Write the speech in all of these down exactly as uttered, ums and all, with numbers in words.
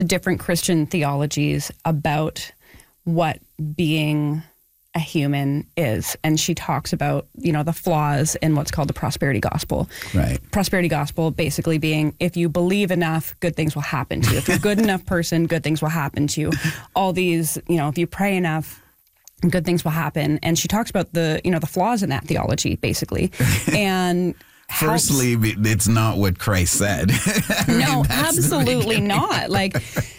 different Christian theologies about what being a human is. And she talks about, you know, the flaws in what's called the prosperity gospel. Right. Prosperity gospel basically being, if you believe enough, good things will happen to you. If you're a good enough person, good things will happen to you. All these, you know, if you pray enough, good things will happen. And she talks about the, you know, the flaws in that theology, basically. And Firstly, it's not what Christ said. No, absolutely not. Like,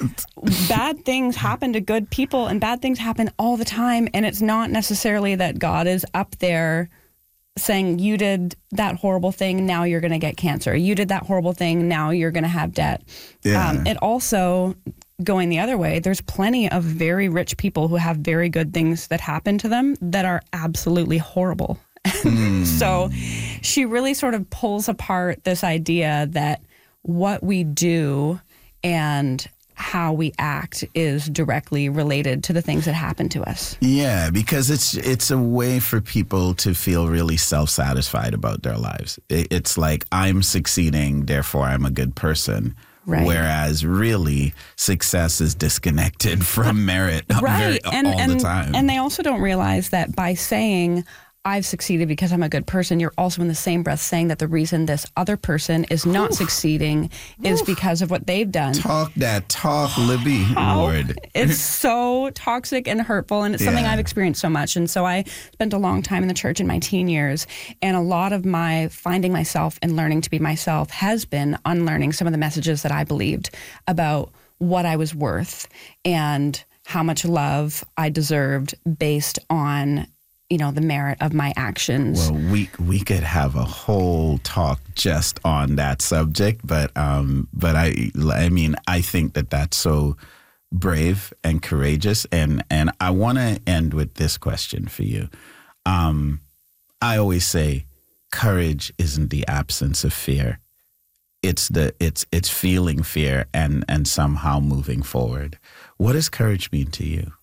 bad things happen to good people, and bad things happen all the time. And it's not necessarily that God is up there saying, you did that horrible thing, now you're going to get cancer. You did that horrible thing, now you're going to have debt. Yeah. Um, it also, going the other way, there's plenty of very rich people who have very good things that happen to them that are absolutely horrible. Mm. So she really sort of pulls apart this idea that what we do and how we act is directly related to the things that happen to us. Yeah, because it's it's a way for people to feel really self-satisfied about their lives. It's like, I'm succeeding, therefore I'm a good person. Right. Whereas really, success is disconnected from merit right. very, and, all and, the time. And they also don't realize that by saying, I've succeeded because I'm a good person, you're also in the same breath saying that the reason this other person is not Oof. succeeding is Oof. because of what they've done. Talk that talk, Libby Ward. It's so toxic and hurtful, and it's something yeah. I've experienced so much. And so I spent a long time in the church in my teen years, and a lot of my finding myself and learning to be myself has been unlearning some of the messages that I believed about what I was worth and how much love I deserved based on, you know, the merit of my actions. Well, we we could have a whole talk just on that subject, but um, but I I mean I think that that's so brave and courageous, and and I want to end with this question for you. Um, I always say, courage isn't the absence of fear; it's the it's it's feeling fear and and somehow moving forward. What does courage mean to you?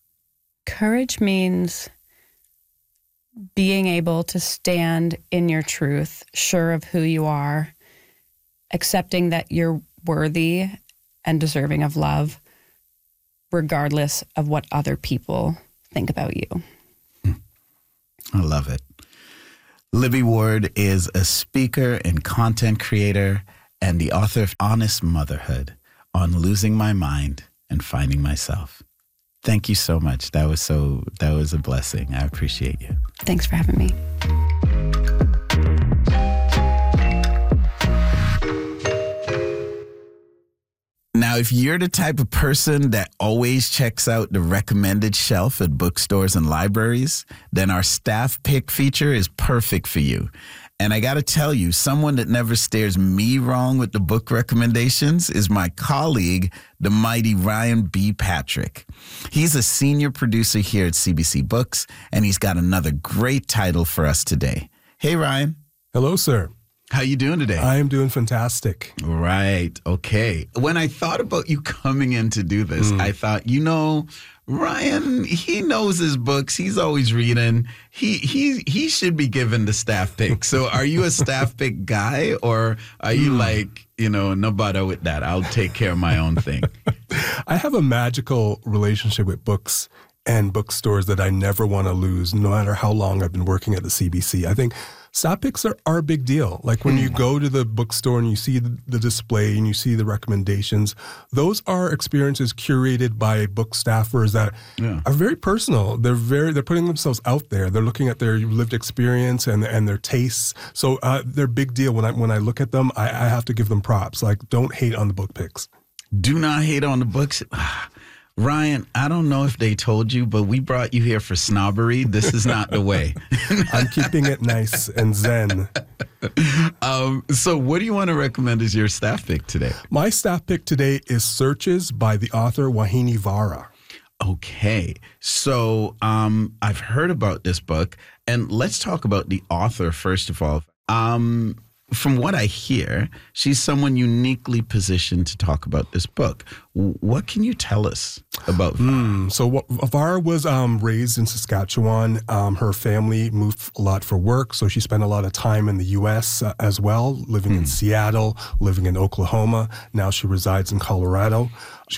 Courage means being able to stand in your truth, sure of who you are, accepting that you're worthy and deserving of love, regardless of what other people think about you. I love it. Libby Ward is a speaker and content creator and the author of Honest Motherhood, On Losing My Mind and Finding Myself. Thank you so much. That was so, that was a blessing. I appreciate you. Thanks for having me. Now, if you're the type of person that always checks out the recommended shelf at bookstores and libraries, then our staff pick feature is perfect for you. And I got to tell you, someone that never stares me wrong with the book recommendations is my colleague, the mighty Ryan B. Patrick. He's a senior producer here at C B C Books, and he's got another great title for us today. Hey, Ryan. Hello, sir. How you doing today? I am doing fantastic. Right. Okay. When I thought about you coming in to do this, mm. I thought, you know, Ryan, he knows his books. He's always reading. He he he should be given the staff pick. So are you a staff pick guy, or are you mm. like, you know, no bother with that? I'll take care of my own thing. I have a magical relationship with books and bookstores that I never want to lose, no matter how long I've been working at the C B C. I think staff picks are, are a big deal. Like when mm. you go to the bookstore and you see the, the display and you see the recommendations, those are experiences curated by book staffers that yeah. are very personal. They're very they're putting themselves out there. They're looking at their lived experience and and their tastes. So uh, they're a big deal. When I when I look at them, I, I have to give them props. Like, don't hate on the book picks. Do not hate on the books. Ryan, I don't know if they told you, but we brought you here for snobbery. This is not the way. I'm keeping it nice and zen. Um, so what do you want to recommend as your staff pick today? My staff pick today is Searches by the author Vahini Vara. Okay. So um, I've heard about this book, and let's talk about the author first of all. Um From what I hear, she's someone uniquely positioned to talk about this book. What can you tell us about Vara? Mm, so Vara was um, raised in Saskatchewan. Um, her family moved a lot for work, so she spent a lot of time in the U S uh, as well, living mm. in Seattle, living in Oklahoma. Now she resides in Colorado. She